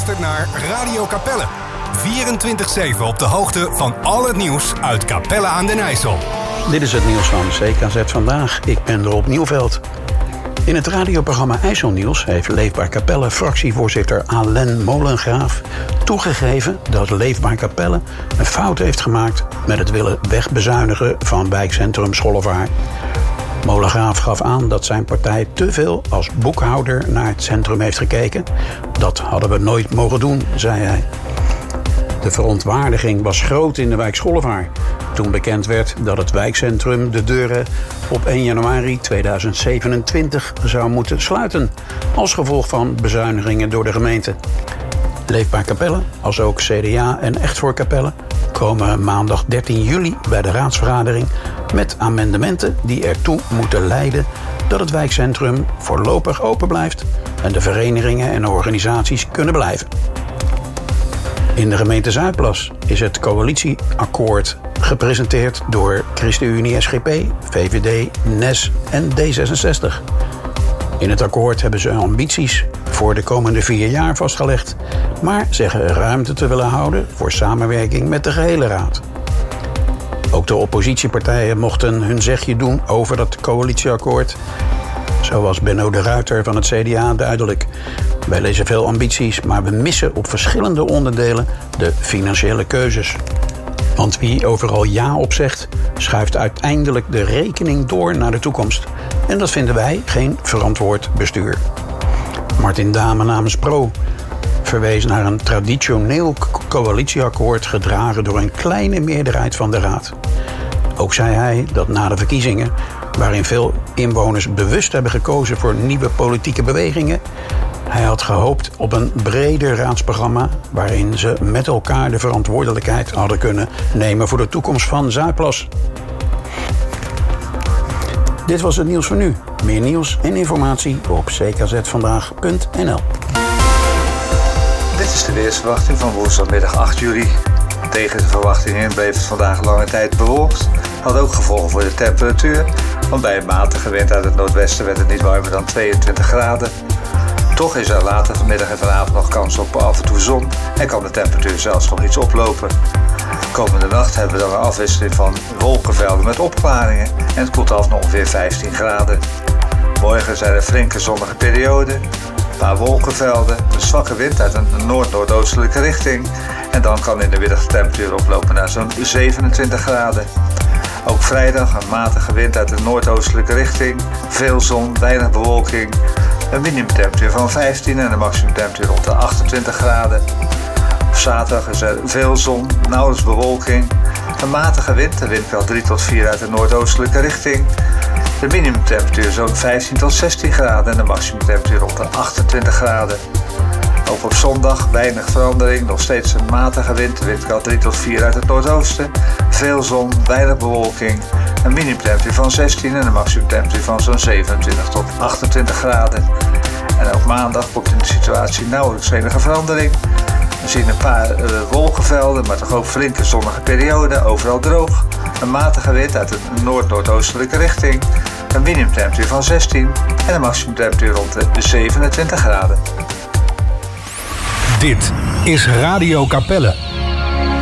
luistert naar Radio Capelle. 24/7 op de hoogte van al het nieuws uit Capelle aan den IJssel. Dit is het nieuws van CKZ Vandaag. Ik ben Rob Nieuwveld. In het radioprogramma IJsselnieuws heeft Leefbaar Capelle fractievoorzitter Alain Molengraaf toegegeven dat Leefbaar Capelle een fout heeft gemaakt met het willen wegbezuinigen van wijkcentrum Schollevaar. Molengraaf gaf aan dat zijn partij te veel als boekhouder naar het centrum heeft gekeken. Dat hadden we nooit mogen doen, zei hij. De verontwaardiging was groot in de wijk Schollevaar toen bekend werd dat het wijkcentrum de deuren op 1 januari 2027 zou moeten sluiten als gevolg van bezuinigingen door de gemeente. Leefbaar Capelle, als ook CDA en Echt voor Capelle, komen maandag 13 juli bij de raadsvergadering met amendementen die ertoe moeten leiden dat het wijkcentrum voorlopig open blijft en de verenigingen en organisaties kunnen blijven. In de gemeente Zuidplas is het coalitieakkoord gepresenteerd door ChristenUnie SGP, VVD, NES en D66. In het akkoord hebben ze ambities voor de komende 4 jaar vastgelegd, maar zeggen ruimte te willen houden voor samenwerking met de gehele raad. Ook de oppositiepartijen mochten hun zegje doen over dat coalitieakkoord. Zo was Benno de Ruiter van het CDA duidelijk. Wij lezen veel ambities, maar we missen op verschillende onderdelen de financiële keuzes. Want wie overal ja op zegt, schuift uiteindelijk de rekening door naar de toekomst. En dat vinden wij geen verantwoord bestuur. Martin Dame namens Pro verwees naar een traditioneel coalitieakkoord gedragen door een kleine meerderheid van de raad. Ook zei hij dat na de verkiezingen, waarin veel inwoners bewust hebben gekozen voor nieuwe politieke bewegingen, hij had gehoopt op een breder raadsprogramma waarin ze met elkaar de verantwoordelijkheid hadden kunnen nemen voor de toekomst van Zuidplas. Dit was het nieuws voor nu. Meer nieuws en informatie op ckzvandaag.nl. Dit is de weersverwachting van woensdagmiddag 8 juli. Tegen de verwachtingen bleef het vandaag lange tijd bewolkt. Had ook gevolgen voor de temperatuur, want bij een matige wind uit het noordwesten werd het niet warmer dan 22 graden. Toch is er later vanmiddag en vanavond nog kans op af en toe zon en kan de temperatuur zelfs nog iets oplopen. Komende nacht hebben we dan een afwisseling van wolkenvelden met opklaringen en het koelt af naar ongeveer 15 graden. Morgen zijn er flinke zonnige perioden, een paar wolkenvelden, een zwakke wind uit een noord-noordoostelijke richting en dan kan in de middag de temperatuur oplopen naar zo'n 27 graden. Ook vrijdag een matige wind uit de noordoostelijke richting, veel zon, weinig bewolking, een minimumtemperatuur van 15 en een maximumtemperatuur rond de 28 graden. Op zaterdag is er veel zon, nauwelijks bewolking, een matige wind, de windkracht 3 tot 4 uit de noordoostelijke richting. De minimumtemperatuur zo'n 15 tot 16 graden en de maximumtemperatuur rond de 28 graden. Ook op zondag weinig verandering, nog steeds een matige wind, de windkracht 3 tot 4 uit het noordoosten. Veel zon, weinig bewolking, een minimumtemperatuur van 16 en een maximumtemperatuur van zo'n 27 tot 28 graden. En ook maandag komt in de situatie nauwelijks enige verandering. We zien een paar wolkenvelden, maar toch ook flinke zonnige perioden, overal droog. Een matige wind uit een noord-noordoostelijke richting, een minimumtemperatuur van 16 en een maximumtemperatuur rond de 27 graden. Dit is Radio Capelle.